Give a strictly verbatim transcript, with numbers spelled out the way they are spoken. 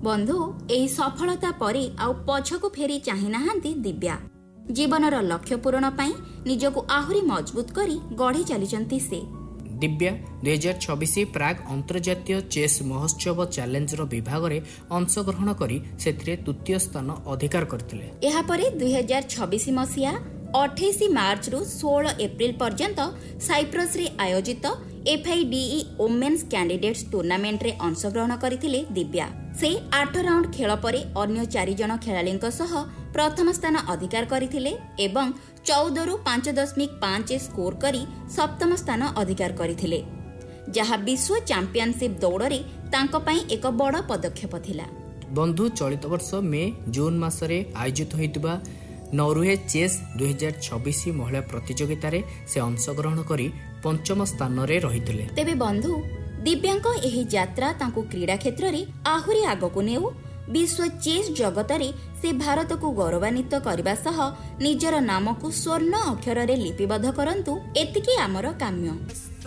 बंधु एही सफलता परे आउ पछकु फेरी चाहि नाहांती दिव्या। जीवनर लक्ष्य पूरण पाई निजको आहुरी मजबूत करी गढ़ी चलीचंती से। दिव्या दुई हजार छब्बीस प्राग अंतर्जातीय चेस महोत्सव चैलेंज विभाग में अंशग्रहण करी सेथिरे तृतीय स्थान अधिकार करथिले। एहा परे दुई हजार छब्बीस मसिया अठाईस मार्च रु सोलह एप्रिल पर्यंत साइप्रस रे आयोजित एफआईडीई वोमेन्स कैंडिडेट्स टूर्नामेंट रे अंशग्रहण करथिले दिव्या। से आठ राउंड खेल परे अन्य चारि जन खेलाड़ीଙ୍କ सह प्रथम स्थान अधिकार करथिले एवं चौदह रु पांच दशमिक पांच स्कोर करी सप्तम स्थान अधिकार करथिले, जहा विश्व चैंपियनशिप दौड़ रे तांको पई एक बड़ पदक्षेप थिला। बंधु चलित वर्ष मे जून मासरे आयोजित होइतबा नॉर्वे चेस दुई हजार छब्बीस महिला प्रतियोगिता रे से अंशग्रहण करी पंचम स्थान रे रहिथिले। तेबे बंधु दिव्यांक एही यात्रा तांको क्रीडा क्षेत्र रे आहुरी आगको नेउ विश्व चेस जगत रे से भारत को गौरवान्वित करबा सह निजर नाम को स्वर्ण अक्षर रे लिपिबद्ध करंतु एतिकी आमर काम्य।